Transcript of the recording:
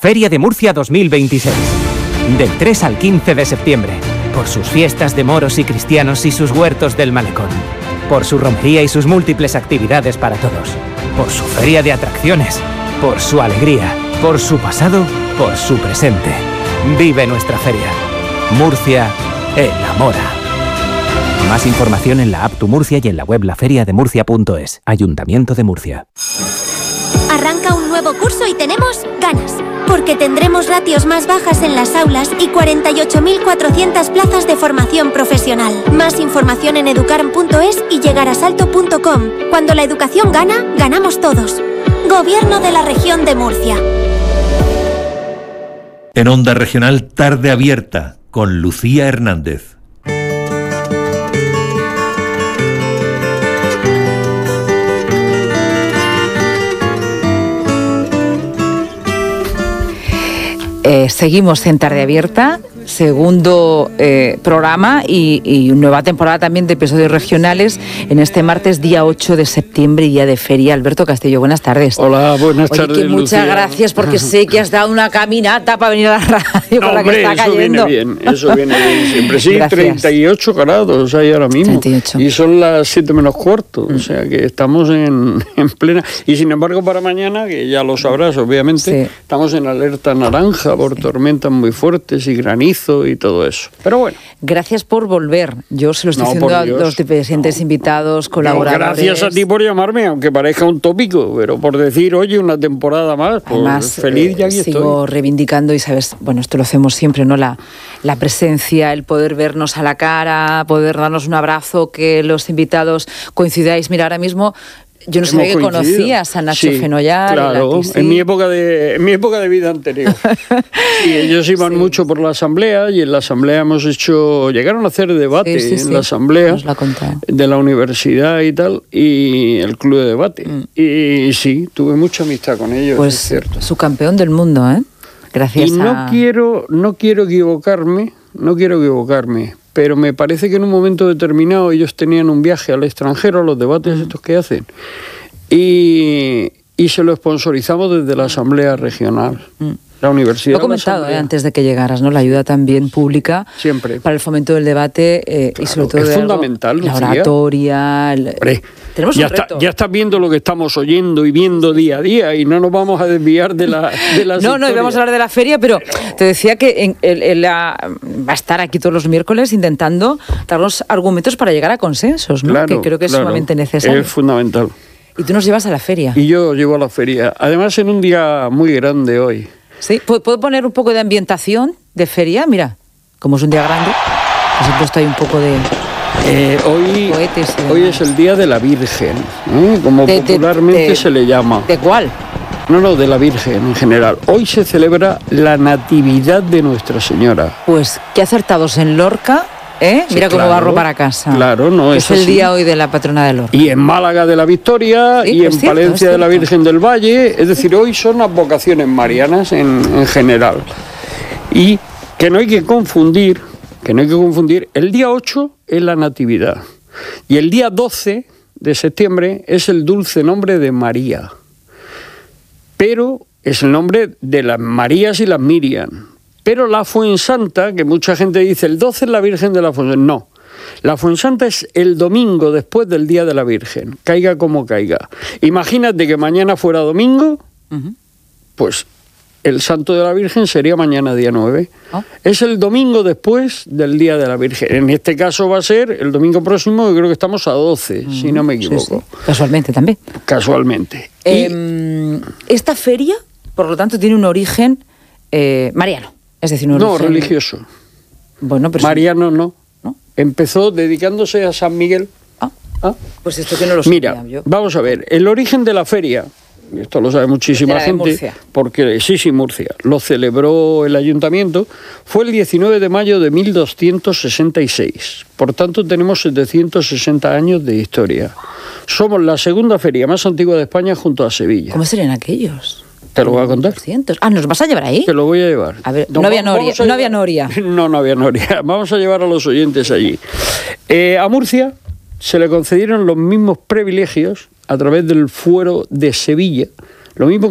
Feria de Murcia 2026. Del 3 al 15 de septiembre. Por sus fiestas de moros y cristianos y sus huertos del malecón. Por su romería y sus múltiples actividades para todos. Por su feria de atracciones. Por su alegría. Por su pasado. Por su presente. Vive nuestra feria. Murcia enamora. Más información en la app Tu Murcia y en la web laferiademurcia.es. Ayuntamiento de Murcia. Arranca un nuevo curso y tenemos ganas. Porque tendremos ratios más bajas en las aulas y 48.400 plazas de formación profesional. Más información en educarm.es y llegarasalto.com. Cuando la educación gana, ganamos todos. Gobierno de la Región de Murcia. En Onda Regional, Tarde Abierta, con Lucía Hernández. Seguimos en Tarde Abierta, segundo programa y nueva temporada también de episodios regionales en este martes, día 8 de septiembre, día de feria. Alberto Castillo, buenas tardes. Hola, buenas tardes, Lucía. Muchas gracias, porque sé que has dado una caminata para venir a la radio con la que está cayendo. Eso viene bien siempre. Sí, Gracias. 38 grados hay ahora mismo. 38. Y son las 7 menos cuarto, o sea que estamos en plena. Y sin embargo, para mañana, que ya lo sabrás, obviamente, estamos en alerta naranja por tormentas muy fuertes y granizo y todo eso. Pero bueno. Gracias por volver. Yo se lo estoy diciendo a los presentes invitados, colaboradores. Gracias a ti por llamarme, aunque parezca un tópico, pero por decir, oye, una temporada más, pues además, feliz ya aquí sigo reivindicando, y sabes, bueno, esto lo hacemos siempre, ¿no? La presencia, el poder vernos a la cara, poder darnos un abrazo, que los invitados coincidáis. Mira, ahora mismo yo no sabía que conocías a Nacho Fenollal. Claro, en mi época de vida anterior. Sí, ellos iban mucho por la asamblea, y en la asamblea llegaron a hacer debate en la asamblea de la universidad y tal, y el club de debate. Y sí, tuve mucha amistad con ellos. Pues es cierto. Su campeón del mundo, ¿eh? Gracias no quiero equivocarme, pero me parece que en un momento determinado ellos tenían un viaje al extranjero, a los debates estos que hacen, y se lo sponsorizamos desde la Asamblea Regional. La universidad. Lo he comentado antes de que llegaras, ¿no? La ayuda también pública siempre para el fomento del debate, y sobre todo es fundamental, la oratoria. Tenemos un reto. Ya estás viendo lo que estamos oyendo y viendo día a día, y no nos vamos a desviar de la No, íbamos a hablar de la feria, pero te decía que va a estar aquí todos los miércoles intentando darnos argumentos para llegar a consensos, ¿no? Que creo que es sumamente necesario. Es fundamental. Y tú nos llevas a la feria. Y yo llevo a la feria, además en un día muy grande hoy. Sí, ¿puedo poner un poco de ambientación de feria? Mira, como es un día grande, pues he puesto ahí un poco de cohetes. Hoy es el Día de la Virgen, como popularmente se le llama. ¿De cuál? No, de la Virgen en general. Hoy se celebra la Natividad de Nuestra Señora. Pues qué acertados en Lorca. Mira cómo barro para casa. Claro, no es el día hoy de la patrona de Lorca. Y en Málaga de la Victoria, y en Palencia de la Virgen del Valle. Es decir, hoy son advocaciones marianas en general. Y que no hay que confundir, el día 8 es la Natividad. Y el día 12 de septiembre es el dulce nombre de María. Pero es el nombre de las Marías y las Miriam. Pero la Fuensanta, que mucha gente dice, el 12 es la Virgen de la Fuensanta. No, la Fuensanta es el domingo después del Día de la Virgen, caiga como caiga. Imagínate que mañana fuera domingo, pues el Santo de la Virgen sería mañana día 9. Es el domingo después del Día de la Virgen. En este caso va a ser el domingo próximo, yo creo que estamos a 12, si no me equivoco. Sí. Casualmente también. Casualmente. Esta feria, por lo tanto, tiene un origen mariano. Es decir, no, religioso. Bueno, pero mariano no. Empezó dedicándose a San Miguel. Pues esto que no lo sabía. Mira, vamos a ver, el origen de la feria, esto lo sabe muchísima gente, porque Murcia, lo celebró el ayuntamiento, fue el 19 de mayo de 1266. Por tanto, tenemos 760 años de historia. Somos la segunda feria más antigua de España junto a Sevilla. ¿Cómo serían aquellos? Te lo voy a contar. 200. ¿Nos vas a llevar ahí? Te lo voy a llevar. A ver, no había noria. No había noria. No había noria. Vamos a llevar a los oyentes allí. A Murcia se le concedieron los mismos privilegios a través del fuero de Sevilla, lo mismo